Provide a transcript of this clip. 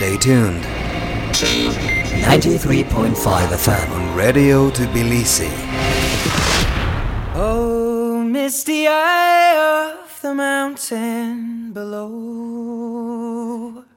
Stay tuned. 93.5 FM on Radio Tbilisi. Oh, misty eye of the mountain below.